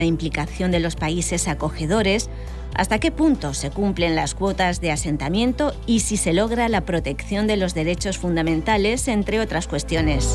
la implicación de los países acogedores, hasta qué punto se cumplen las cuotas de asentamiento y si se logra la protección de los derechos fundamentales, entre otras cuestiones.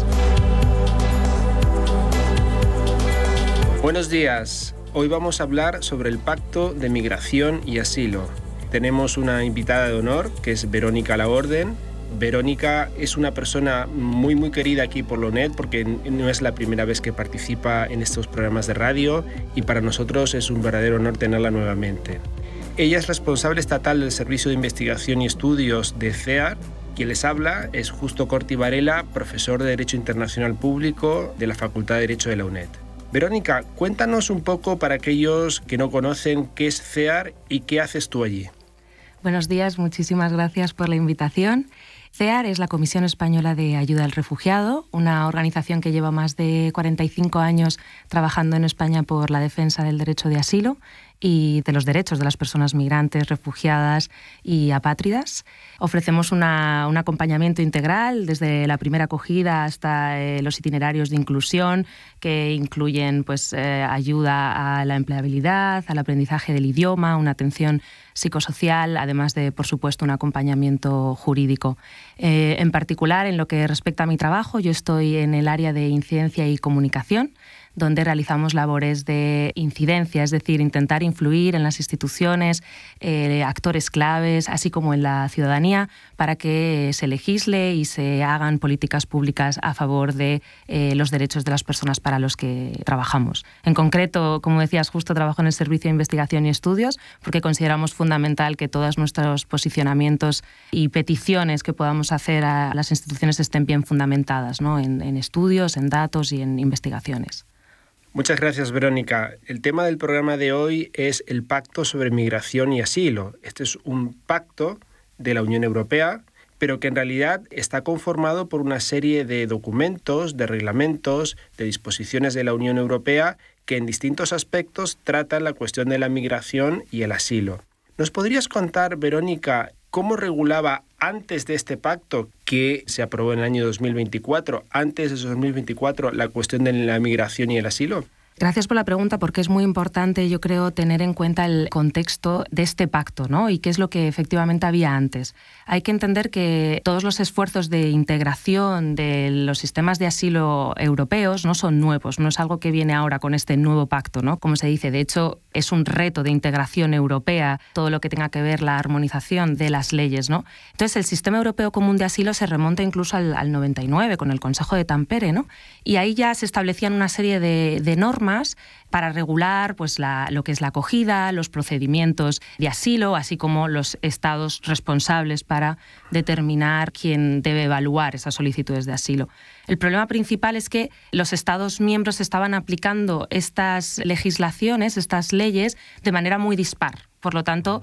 Buenos días. Hoy vamos a hablar sobre el Pacto de Migración y Asilo. Tenemos una invitada de honor, que es Verónica Laorden. Verónica es una persona muy querida aquí por la UNED porque no es la primera vez que participa en estos programas de radio y para nosotros es un verdadero honor tenerla nuevamente. Ella es responsable estatal del Servicio de Investigación y Estudios de CEAR. Quien les habla es Justo Corti Varela, profesor de Derecho Internacional Público de la Facultad de Derecho de la UNED. Verónica, cuéntanos un poco para aquellos que no conocen qué es CEAR y qué haces tú allí. Buenos días, muchísimas gracias por la invitación. CEAR es la Comisión Española de Ayuda al Refugiado, una organización que lleva más de 45 años trabajando en España por la defensa del derecho de asilo y de los derechos de las personas migrantes, refugiadas y apátridas. Ofrecemos un acompañamiento integral desde la primera acogida hasta los itinerarios de inclusión que incluyen ayuda a la empleabilidad, al aprendizaje del idioma, una atención psicosocial, además de, por supuesto, un acompañamiento jurídico. En particular, en lo que respecta a mi trabajo, yo estoy en el área de incidencia y comunicación, donde realizamos labores de incidencia, es decir, intentar influir en las instituciones, actores claves, así como en la ciudadanía, para que se legisle y se hagan políticas públicas a favor de los derechos de las personas para los que trabajamos. En concreto, como decías, justo trabajo en el Servicio de Investigación y Estudios, porque consideramos fundamental que todos nuestros posicionamientos y peticiones que podamos hacer a las instituciones estén bien fundamentadas, ¿no? en estudios, en datos y en investigaciones. Muchas gracias, Verónica. El tema del programa de hoy es el Pacto sobre Migración y Asilo. Este es un pacto de la Unión Europea, pero que en realidad está conformado por una serie de documentos, de reglamentos, de disposiciones de la Unión Europea que en distintos aspectos tratan la cuestión de la migración y el asilo. ¿Nos podrías contar, Verónica, cómo regulaba antes de este pacto que se aprobó en el año 2024, antes de 2024, la cuestión de la migración y el asilo? Gracias por la pregunta, porque es muy importante, yo creo, tener en cuenta el contexto de este pacto, ¿no? Y qué es lo que efectivamente había antes. Hay que entender que todos los esfuerzos de integración de los sistemas de asilo europeos no son nuevos, no es algo que viene ahora con este nuevo pacto, ¿no? Como se dice, de hecho, es un reto de integración europea, todo lo que tenga que ver la armonización de las leyes, ¿no? Entonces, el sistema europeo común de asilo se remonta incluso al 99, con el Consejo de Tampere, ¿no? Y ahí ya se establecían una serie de normas para regular lo que es la acogida, los procedimientos de asilo, así como los estados responsables para determinar quién debe evaluar esas solicitudes de asilo. El problema principal es que los Estados miembros estaban aplicando estas legislaciones, estas leyes, de manera muy dispar. Por lo tanto,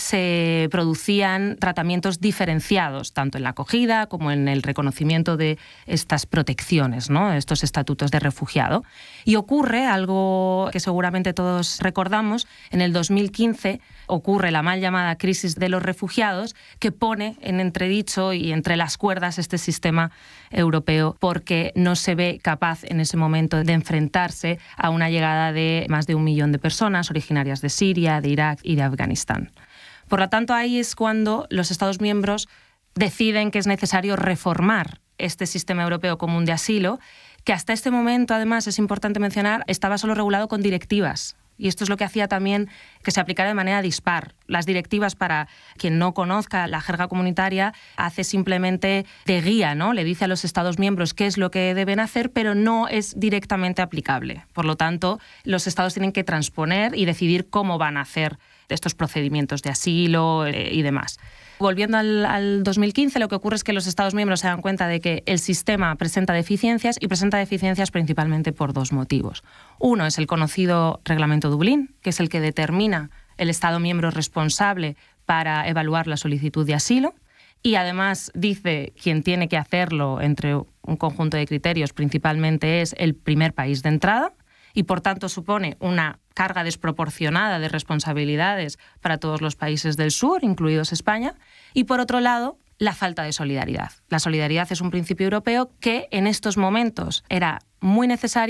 se producían tratamientos diferenciados, tanto en la acogida como en el reconocimiento de estas protecciones, ¿no? Estos estatutos de refugiado. Y ocurre algo que seguramente todos recordamos, en el 2015 ocurre la mal llamada crisis de los refugiados, que pone en entredicho y entre las cuerdas este sistema europeo, porque no se ve capaz en ese momento de enfrentarse a una llegada de más de 1 millón de personas originarias de Siria, de Irak y de Afganistán. Por lo tanto, ahí es cuando los Estados miembros deciden que es necesario reformar este sistema europeo común de asilo, que hasta este momento, además, es importante mencionar, estaba solo regulado con directivas. Y esto es lo que hacía también que se aplicara de manera dispar. Las directivas, para quien no conozca la jerga comunitaria, hace simplemente de guía, ¿no? Le dice a los Estados miembros qué es lo que deben hacer, pero no es directamente aplicable. Por lo tanto, los Estados tienen que transponer y decidir cómo van a hacer estos procedimientos de asilo y demás. Volviendo al 2015, lo que ocurre es que los Estados miembros se dan cuenta de que el sistema presenta deficiencias, y presenta deficiencias principalmente por 2 motivos. Uno es el conocido Reglamento Dublín, que es el que determina el Estado miembro responsable para evaluar la solicitud de asilo, y además dice quién tiene que hacerlo entre un conjunto de criterios, principalmente es el primer país de entrada, y por tanto supone una carga desproporcionada de responsabilidades para todos los países del sur, incluidos España, y por otro lado, la falta de solidaridad. La solidaridad es un principio europeo que en estos momentos era muy necesaria,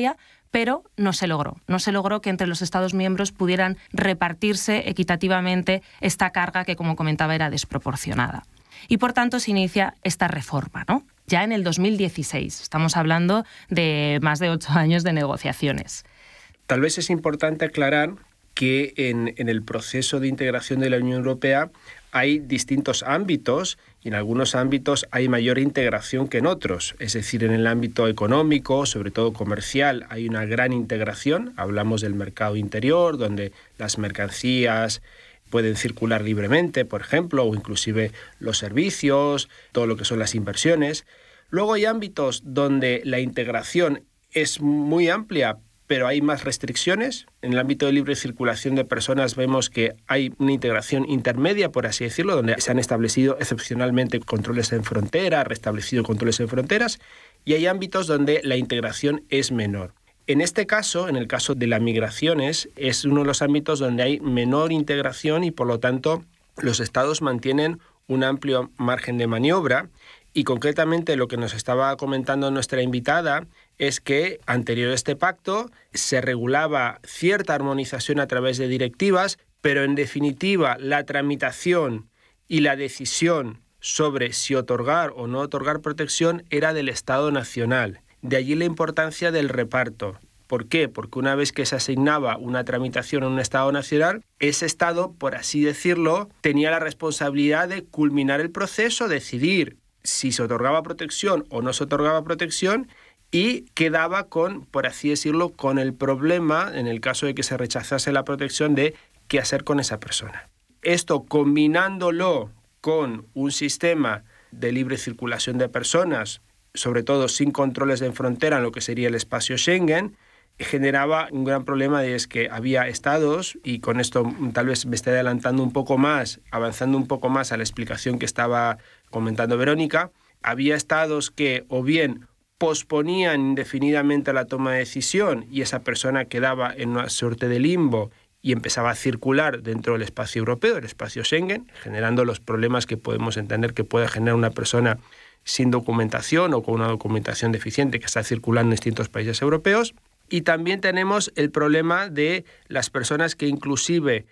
pero no se logró. No se logró que entre los Estados miembros pudieran repartirse equitativamente esta carga que, como comentaba, era desproporcionada. Y por tanto se inicia esta reforma, ¿no? Ya en el 2016. Estamos hablando de más de 8 años de negociaciones. Tal vez es importante aclarar que en el proceso de integración de la Unión Europea hay distintos ámbitos y en algunos ámbitos hay mayor integración que en otros. Es decir, en el ámbito económico, sobre todo comercial, hay una gran integración. Hablamos del mercado interior, donde las mercancías pueden circular libremente, por ejemplo, o inclusive los servicios, todo lo que son las inversiones. Luego hay ámbitos donde la integración es muy amplia, pero hay más restricciones. En el ámbito de libre circulación de personas vemos que hay una integración intermedia, por así decirlo, donde se han establecido excepcionalmente controles en frontera, restablecido controles en fronteras, y hay ámbitos donde la integración es menor. En este caso, en el caso de las migraciones, es uno de los ámbitos donde hay menor integración y, por lo tanto, los Estados mantienen un amplio margen de maniobra. Y concretamente lo que nos estaba comentando nuestra invitada es que anterior a este pacto se regulaba cierta armonización a través de directivas, pero en definitiva la tramitación y la decisión sobre si otorgar o no otorgar protección era del Estado nacional. De allí la importancia del reparto. ¿Por qué? Porque una vez que se asignaba una tramitación a un Estado nacional, ese Estado, por así decirlo, tenía la responsabilidad de culminar el proceso, decidir si se otorgaba protección o no se otorgaba protección y quedaba con, por así decirlo, con el problema, en el caso de que se rechazase la protección, de qué hacer con esa persona. Esto combinándolo con un sistema de libre circulación de personas, sobre todo sin controles en frontera en lo que sería el espacio Schengen, generaba un gran problema y es que había estados, y con esto tal vez me esté adelantando un poco más, avanzando un poco más a la explicación que estaba comentando Verónica, había estados que o bien posponían indefinidamente la toma de decisión y esa persona quedaba en una suerte de limbo y empezaba a circular dentro del espacio europeo, el espacio Schengen, generando los problemas que podemos entender que puede generar una persona sin documentación o con una documentación deficiente que está circulando en distintos países europeos. Y también tenemos el problema de las personas que inclusive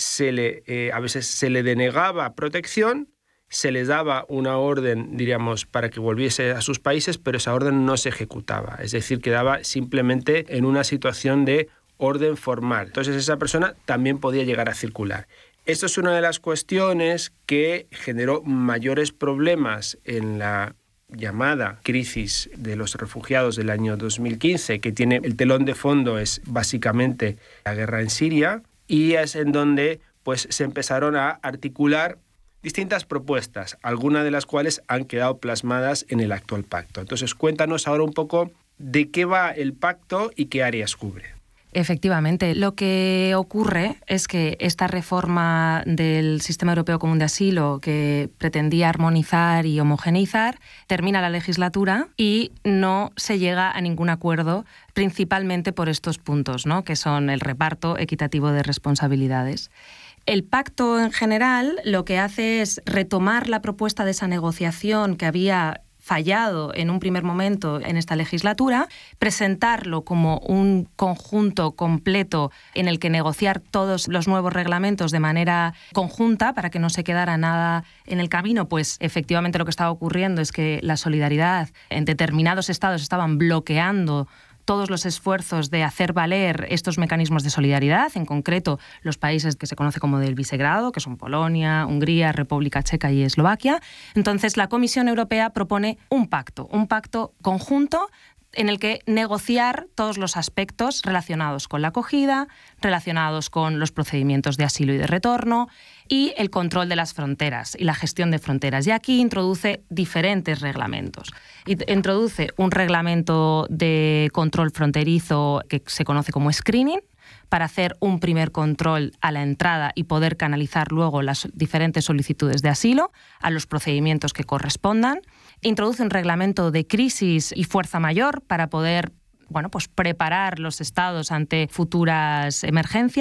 a veces se le denegaba protección, se les daba una orden, diríamos, para que volviese a sus países, pero esa orden no se ejecutaba. Es decir, quedaba simplemente en una situación de orden formal. Entonces esa persona también podía llegar a circular. Esto es una de las cuestiones que generó mayores problemas en la llamada crisis de los refugiados del año 2015, que tiene el telón de fondo es básicamente la guerra en Siria, y es en donde pues, se empezaron a articular distintas propuestas, algunas de las cuales han quedado plasmadas en el actual pacto. Entonces, cuéntanos ahora un poco de qué va el pacto y qué áreas cubre. Efectivamente, lo que ocurre es que esta reforma del Sistema Europeo Común de Asilo, que pretendía armonizar y homogeneizar, termina la legislatura y no se llega a ningún acuerdo, principalmente por estos puntos, ¿no?, que son el reparto equitativo de responsabilidades. El pacto en general lo que hace es retomar la propuesta de esa negociación que había fallado en un primer momento en esta legislatura, presentarlo como un conjunto completo en el que negociar todos los nuevos reglamentos de manera conjunta para que no se quedara nada en el camino, pues efectivamente lo que estaba ocurriendo es que la solidaridad en determinados estados estaban bloqueando todos los esfuerzos de hacer valer estos mecanismos de solidaridad, en concreto los países que se conoce como del Visegrado, que son Polonia, Hungría, República Checa y Eslovaquia. Entonces, la Comisión Europea propone un pacto conjunto en el que negociar todos los aspectos relacionados con la acogida, relacionados con los procedimientos de asilo y de retorno y el control de las fronteras y la gestión de fronteras. Y aquí introduce diferentes reglamentos. Introduce un reglamento de control fronterizo que se conoce como screening, para hacer un primer control a la entrada y poder canalizar luego las diferentes solicitudes de asilo a los procedimientos que correspondan. Introduce un reglamento de crisis y fuerza mayor para poder, preparar los estados ante futuras emergencias.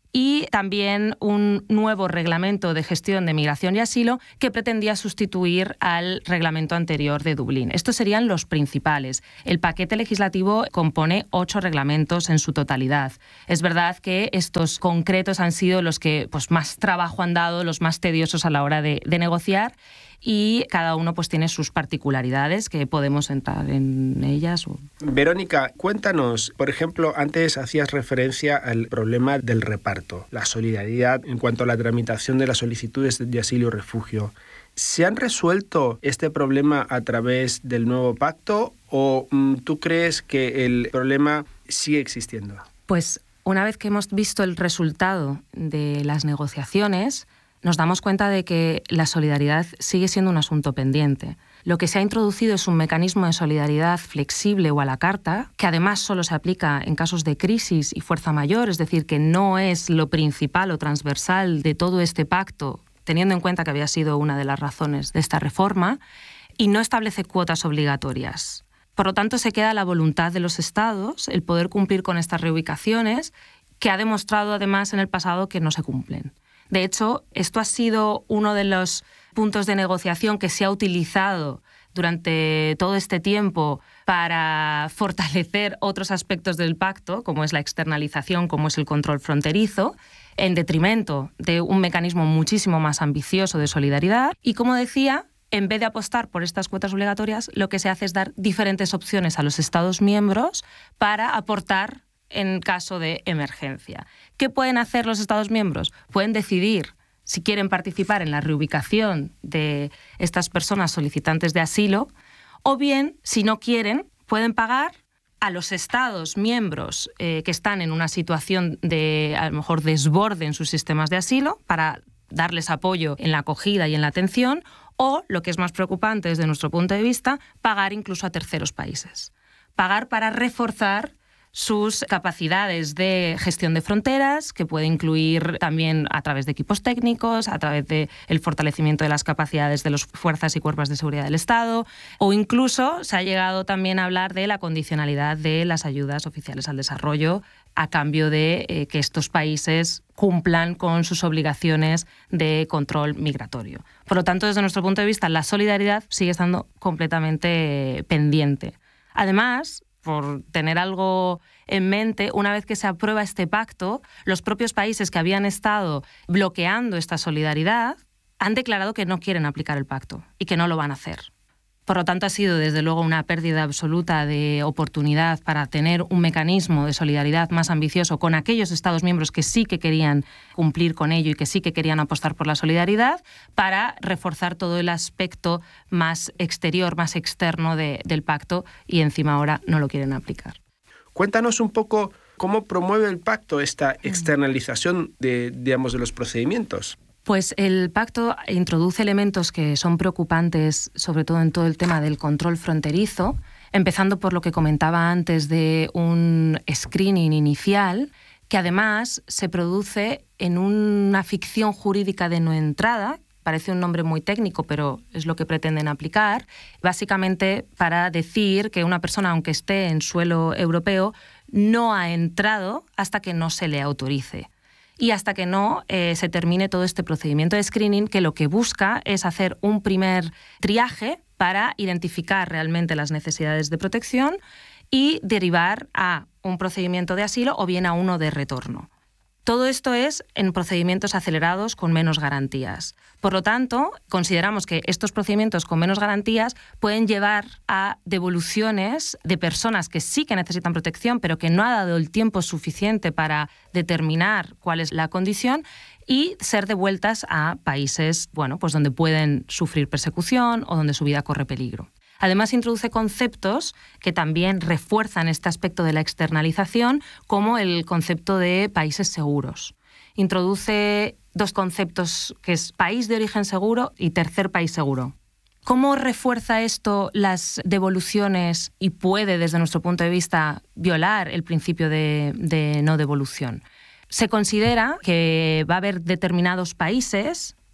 y también un nuevo reglamento de gestión de migración y asilo que pretendía sustituir al reglamento anterior de Dublín. Estos serían los principales. El paquete legislativo compone 8 reglamentos en su totalidad. Es verdad que estos concretos han sido los que más trabajo han dado, los más tediosos a la hora de negociar, y cada uno tiene sus particularidades que podemos entrar en ellas. Verónica, cuéntanos, por ejemplo, antes hacías referencia al problema del reparto, la solidaridad en cuanto a la tramitación de las solicitudes de asilo y refugio. ¿Se han resuelto este problema a través del nuevo pacto o tú crees que el problema sigue existiendo? Pues una vez que hemos visto el resultado de las negociaciones, nos damos cuenta de que la solidaridad sigue siendo un asunto pendiente. Lo que se ha introducido es un mecanismo de solidaridad flexible o a la carta, que además solo se aplica en casos de crisis y fuerza mayor, es decir, que no es lo principal o transversal de todo este pacto, teniendo en cuenta que había sido una de las razones de esta reforma, y no establece cuotas obligatorias. Por lo tanto, se queda a la voluntad de los Estados el poder cumplir con estas reubicaciones, que ha demostrado además en el pasado que no se cumplen. De hecho, esto ha sido uno de los puntos de negociación que se ha utilizado durante todo este tiempo para fortalecer otros aspectos del pacto, como es la externalización, como es el control fronterizo, en detrimento de un mecanismo muchísimo más ambicioso de solidaridad. Y como decía, en vez de apostar por estas cuotas obligatorias, lo que se hace es dar diferentes opciones a los Estados miembros para aportar en caso de emergencia. ¿Qué pueden hacer los Estados miembros? Pueden decidir si quieren participar en la reubicación de estas personas solicitantes de asilo, o bien, si no quieren, pueden pagar a los Estados miembros que están en una situación de, a lo mejor, desborde en sus sistemas de asilo para darles apoyo en la acogida y en la atención, o, lo que es más preocupante desde nuestro punto de vista, pagar incluso a terceros países. Pagar para reforzar sus capacidades de gestión de fronteras, que puede incluir también a través de equipos técnicos, a través del fortalecimiento de las capacidades de las fuerzas y cuerpos de seguridad del Estado, o incluso se ha llegado también a hablar de la condicionalidad de las ayudas oficiales al desarrollo a cambio de que estos países cumplan con sus obligaciones de control migratorio. Por lo tanto, desde nuestro punto de vista, la solidaridad sigue estando completamente pendiente. Además, por tener algo en mente, una vez que se aprueba este pacto, los propios países que habían estado bloqueando esta solidaridad han declarado que no quieren aplicar el pacto y que no lo van a hacer. Por lo tanto, ha sido desde luego una pérdida absoluta de oportunidad para tener un mecanismo de solidaridad más ambicioso con aquellos Estados miembros que sí que querían cumplir con ello y que sí que querían apostar por la solidaridad, para reforzar todo el aspecto más exterior, más externo del pacto, y encima ahora no lo quieren aplicar. Cuéntanos un poco cómo promueve el pacto esta externalización de los procedimientos. Pues el pacto introduce elementos que son preocupantes, sobre todo en todo el tema del control fronterizo, empezando por lo que comentaba antes de un screening inicial, que además se produce en una ficción jurídica de no entrada. Parece un nombre muy técnico, pero es lo que pretenden aplicar, básicamente para decir que una persona, aunque esté en suelo europeo, no ha entrado hasta que no se le autorice. Y hasta que no se termine todo este procedimiento de screening, que lo que busca es hacer un primer triaje para identificar realmente las necesidades de protección y derivar a un procedimiento de asilo o bien a uno de retorno. Todo esto es en procedimientos acelerados con menos garantías. Por lo tanto, consideramos que estos procedimientos con menos garantías pueden llevar a devoluciones de personas que sí que necesitan protección, pero que no ha dado el tiempo suficiente para determinar cuál es la condición, y ser devueltas a países, donde pueden sufrir persecución o donde su vida corre peligro. Además, introduce conceptos que también refuerzan este aspecto de la externalización, como el concepto de países seguros. Introduce 2 conceptos, que es país de origen seguro y tercer país seguro. ¿Cómo refuerza esto las devoluciones y puede, desde nuestro punto de vista, violar el principio de no devolución? Se considera que va a haber determinados países,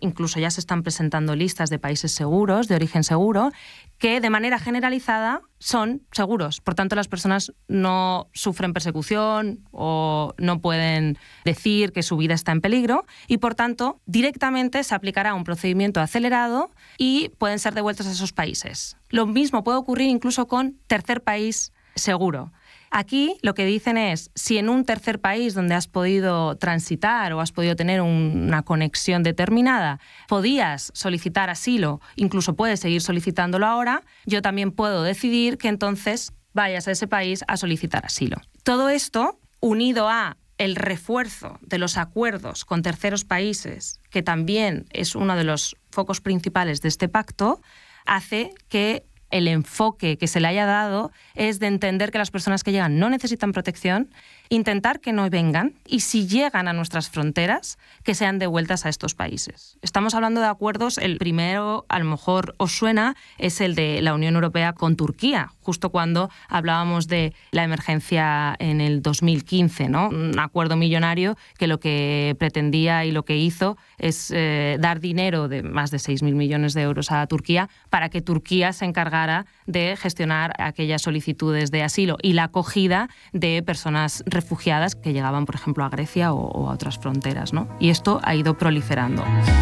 incluso ya se están presentando listas de países seguros, de origen seguro, que de manera generalizada son seguros. Por tanto, las personas no sufren persecución o no pueden decir que su vida está en peligro y, por tanto, directamente se aplicará un procedimiento acelerado y pueden ser devueltos a esos países. Lo mismo puede ocurrir incluso con tercer país seguro. Aquí lo que dicen es, si en un tercer país donde has podido transitar o has podido tener una conexión determinada, podías solicitar asilo, incluso puedes seguir solicitándolo ahora, yo también puedo decidir que entonces vayas a ese país a solicitar asilo. Todo esto, unido a el refuerzo de los acuerdos con terceros países, que también es uno de los focos principales de este pacto, hace que el enfoque que se le haya dado es de entender que las personas que llegan no necesitan protección, intentar que no vengan y si llegan a nuestras fronteras, que sean devueltas a estos países. Estamos hablando de acuerdos, el primero a lo mejor os suena, es el de la Unión Europea con Turquía, justo cuando hablábamos de la emergencia en el 2015, ¿no? Un acuerdo millonario que lo que pretendía y lo que hizo es dar dinero de más de 6.000 millones de euros a Turquía para que Turquía se encargara de gestionar aquellas solicitudes de asilo y la acogida de personas refugiadas que llegaban, por ejemplo, a Grecia o a otras fronteras, ¿no? Y esto ha ido proliferando.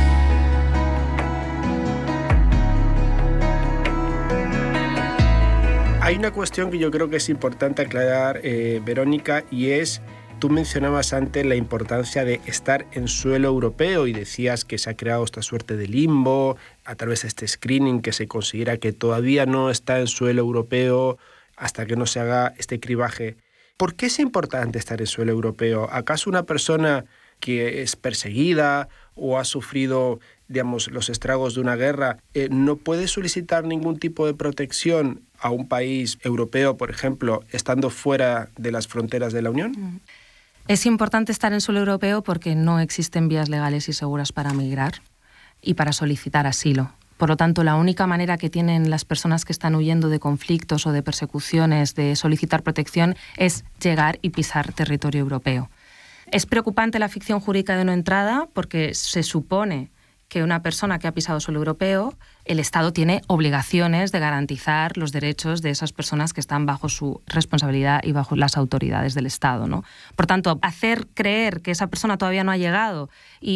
Hay una cuestión que yo creo que es importante aclarar, Verónica, y es, tú mencionabas antes la importancia de estar en suelo europeo y decías que se ha creado esta suerte de limbo a través de este screening que se considera que todavía no está en suelo europeo hasta que no se haga este cribaje. ¿Por qué es importante estar en suelo europeo? ¿Acaso una persona que es perseguida o ha sufrido, digamos, los estragos de una guerra no puede solicitar ningún tipo de protección a un país europeo, por ejemplo, estando fuera de las fronteras de la Unión? Es importante estar en suelo europeo porque no existen vías legales y seguras para migrar y para solicitar asilo. Por lo tanto, la única manera que tienen las personas que están huyendo de conflictos o de persecuciones de solicitar protección es llegar y pisar territorio europeo. Es preocupante la ficción jurídica de no entrada porque se supone que una persona que ha pisado suelo europeo, el Estado tiene obligaciones de garantizar los derechos de esas personas que están bajo su responsabilidad y bajo las autoridades del Estado, ¿no? Por tanto, hacer creer que esa persona todavía no ha llegado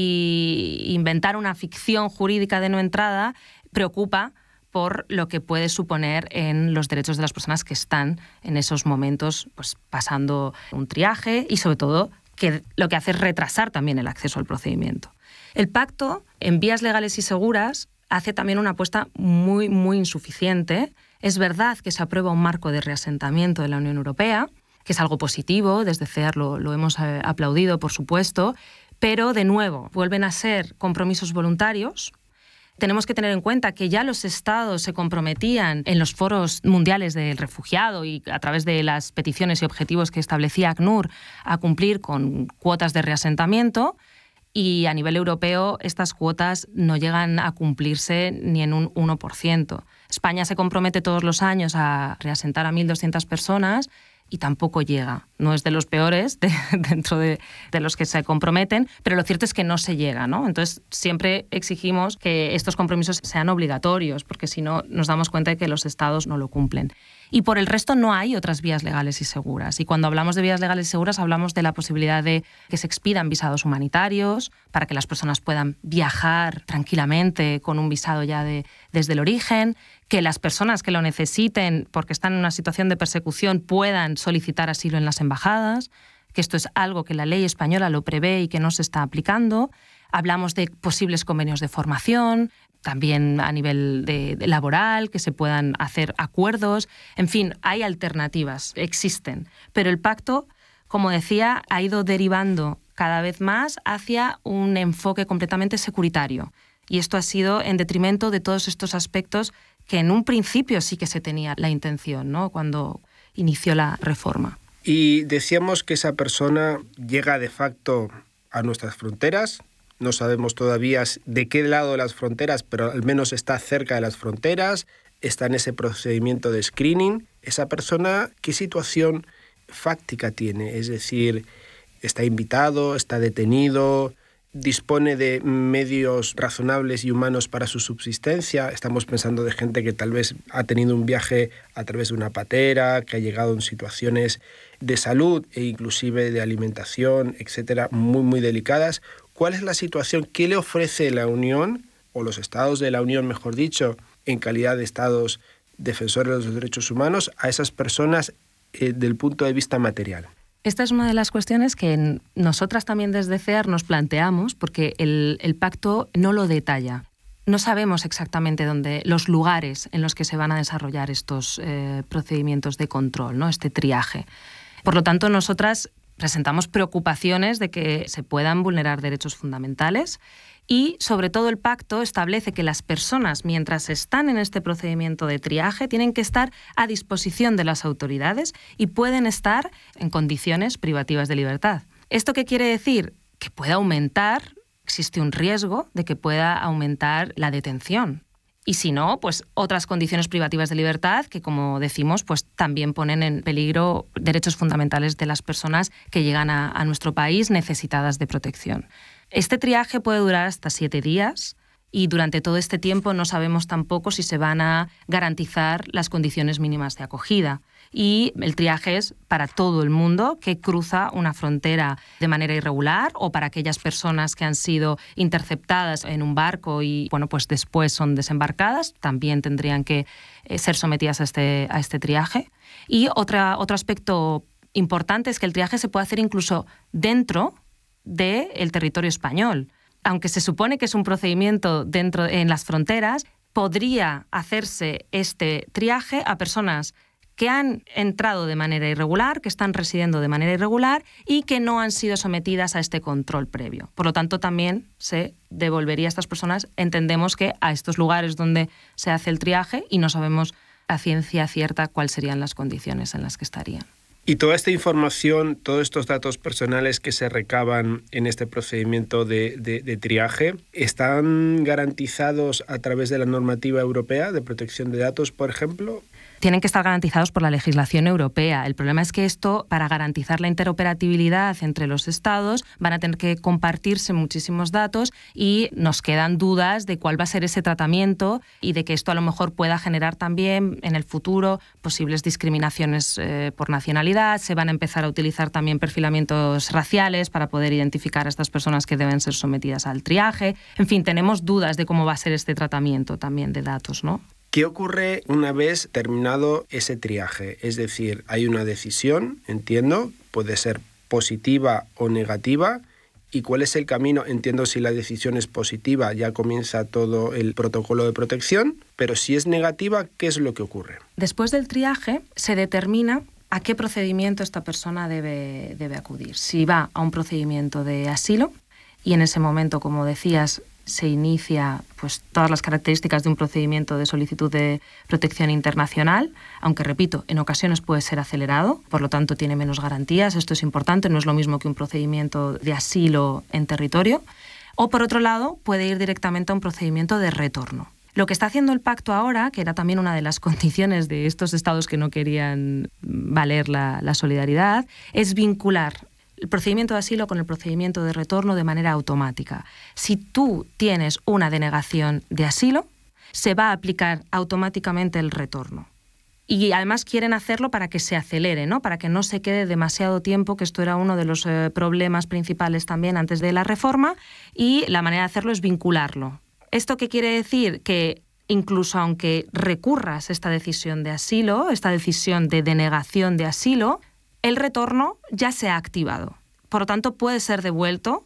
y inventar una ficción jurídica de no entrada preocupa por lo que puede suponer en los derechos de las personas que están en esos momentos pues, pasando un triaje y, sobre todo, que lo que hace es retrasar también el acceso al procedimiento. El pacto, en vías legales y seguras, hace también una apuesta muy, muy insuficiente. Es verdad que se aprueba un marco de reasentamiento de la Unión Europea, que es algo positivo, desde CEAR lo hemos aplaudido, por supuesto, pero, de nuevo, vuelven a ser compromisos voluntarios. Tenemos que tener en cuenta que ya los Estados se comprometían en los foros mundiales del refugiado y a través de las peticiones y objetivos que establecía ACNUR a cumplir con cuotas de reasentamiento y a nivel europeo estas cuotas no llegan a cumplirse ni en un 1%. España se compromete todos los años a reasentar a 1.200 personas y tampoco llega. No es de los peores dentro de los que se comprometen, pero lo cierto es que no se llega, ¿no? Entonces, siempre exigimos que estos compromisos sean obligatorios, porque si no, nos damos cuenta de que los Estados no lo cumplen. Y por el resto no hay otras vías legales y seguras. Y cuando hablamos de vías legales y seguras, hablamos de la posibilidad de que se expidan visados humanitarios para que las personas puedan viajar tranquilamente con un visado ya desde el origen, que las personas que lo necesiten porque están en una situación de persecución puedan solicitar asilo en las embajadas, que esto es algo que la ley española lo prevé y que no se está aplicando. Hablamos de posibles convenios de formación, también a nivel de laboral, que se puedan hacer acuerdos. En fin, hay alternativas, existen. Pero el pacto, como decía, ha ido derivando cada vez más hacia un enfoque completamente securitario. Y esto ha sido en detrimento de todos estos aspectos que en un principio sí que se tenía la intención, ¿no?, cuando inició la reforma. Y decíamos que esa persona llega de facto a nuestras fronteras. No sabemos todavía de qué lado de las fronteras, pero al menos está cerca de las fronteras, está en ese procedimiento de screening. Esa persona, ¿qué situación fáctica tiene? Es decir, ¿está invitado, está detenido, dispone de medios razonables y humanos para su subsistencia. Estamos pensando de gente que tal vez ha tenido un viaje a través de una patera, que ha llegado en situaciones de salud e inclusive de alimentación, etcétera, muy, muy delicadas. ¿Cuál es la situación? ¿Qué le ofrece la Unión, o los estados de la Unión, mejor dicho, en calidad de estados defensores de los derechos humanos, a esas personas del punto de vista material? Esta es una de las cuestiones que nosotras también desde CEAR nos planteamos, porque el pacto no lo detalla. No sabemos exactamente los lugares en los que se van a desarrollar estos procedimientos de control, ¿no? Este triaje. Por lo tanto, nosotras presentamos preocupaciones de que se puedan vulnerar derechos fundamentales y, sobre todo, el pacto establece que las personas, mientras están en este procedimiento de triaje, tienen que estar a disposición de las autoridades y pueden estar en condiciones privativas de libertad. ¿Esto qué quiere decir? Que puede aumentar, existe un riesgo de que pueda aumentar la detención. Y si no, pues otras condiciones privativas de libertad que, como decimos, pues también ponen en peligro derechos fundamentales de las personas que llegan a nuestro país necesitadas de protección. Este triaje puede durar hasta 7 días y durante todo este tiempo no sabemos tampoco si se van a garantizar las condiciones mínimas de acogida. Y el triaje es para todo el mundo que cruza una frontera de manera irregular o para aquellas personas que han sido interceptadas en un barco y pues después son desembarcadas, también tendrían que ser sometidas a este triaje. Y otro aspecto importante es que el triaje se puede hacer incluso dentro del territorio español. Aunque se supone que es un procedimiento en las fronteras, podría hacerse este triaje a personas que han entrado de manera irregular, que están residiendo de manera irregular y que no han sido sometidas a este control previo. Por lo tanto, también se devolvería a estas personas, entendemos que a estos lugares donde se hace el triaje y no sabemos a ciencia cierta cuáles serían las condiciones en las que estarían. Y toda esta información, todos estos datos personales que se recaban en este procedimiento de triaje, ¿están garantizados a través de la normativa europea de protección de datos, por ejemplo? Tienen que estar garantizados por la legislación europea. El problema es que esto, para garantizar la interoperabilidad entre los Estados, van a tener que compartirse muchísimos datos y nos quedan dudas de cuál va a ser ese tratamiento y de que esto a lo mejor pueda generar también en el futuro posibles discriminaciones por nacionalidad. Se van a empezar a utilizar también perfilamientos raciales para poder identificar a estas personas que deben ser sometidas al triaje. En fin, tenemos dudas de cómo va a ser este tratamiento también de datos, ¿no? ¿Qué ocurre una vez terminado ese triaje? Es decir, hay una decisión, entiendo, puede ser positiva o negativa. ¿Y cuál es el camino? Entiendo, si la decisión es positiva, ya comienza todo el protocolo de protección, pero si es negativa, ¿qué es lo que ocurre? Después del triaje se determina a qué procedimiento esta persona debe acudir. Si va a un procedimiento de asilo, y en ese momento, como decías, se inicia pues todas las características de un procedimiento de solicitud de protección internacional, aunque, repito, en ocasiones puede ser acelerado, por lo tanto tiene menos garantías. Esto es importante, no es lo mismo que un procedimiento de asilo en territorio. O, por otro lado, puede ir directamente a un procedimiento de retorno. Lo que está haciendo el pacto ahora, que era también una de las condiciones de estos estados que no querían valer la solidaridad, es vincular el procedimiento de asilo con el procedimiento de retorno de manera automática. Si tú tienes una denegación de asilo, se va a aplicar automáticamente el retorno. Y además quieren hacerlo para que se acelere, ¿no? Para que no se quede demasiado tiempo, que esto era uno de los problemas principales también antes de la reforma, y la manera de hacerlo es vincularlo. ¿Esto qué quiere decir? Que incluso aunque recurras esta decisión de asilo, esta decisión de denegación de asilo, el retorno ya se ha activado. Por lo tanto, puede ser devuelto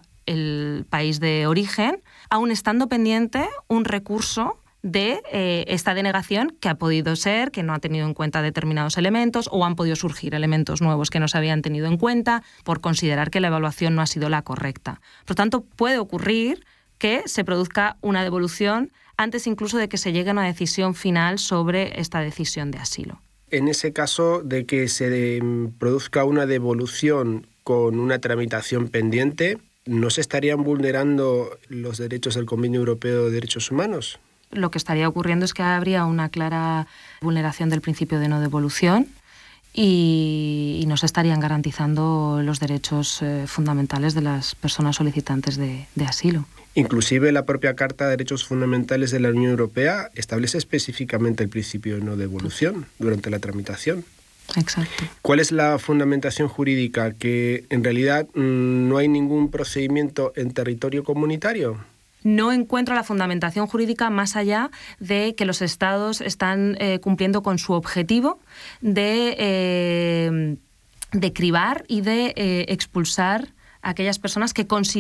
al país de origen, aun estando pendiente un recurso de esta denegación que ha podido ser, que no ha tenido en cuenta determinados elementos, o han podido surgir elementos nuevos que no se habían tenido en cuenta por considerar que la evaluación no ha sido la correcta. Por lo tanto, puede ocurrir que se produzca una devolución antes incluso de que se llegue a una decisión final sobre esta decisión de asilo. En ese caso de que se produzca una devolución con una tramitación pendiente, ¿no se estarían vulnerando los derechos del Convenio Europeo de Derechos Humanos? Lo que estaría ocurriendo es que habría una clara vulneración del principio de no devolución y no se estarían garantizando los derechos fundamentales de las personas solicitantes de asilo. Inclusive la propia Carta de Derechos Fundamentales de la Unión Europea establece específicamente el principio de no devolución durante la tramitación. Exacto. ¿Cuál es la fundamentación jurídica? ¿Que en realidad no hay ningún procedimiento en territorio comunitario? No encuentro la fundamentación jurídica más allá de que los Estados están cumpliendo con su objetivo de cribar y de expulsar a aquellas personas que consideran